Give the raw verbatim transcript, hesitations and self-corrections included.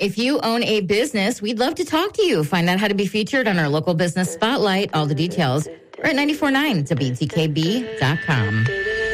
If you own a business, we'd love to talk to you. Find out how to be featured on our local business spotlight. All the details are at nine four nine W T K B dot com.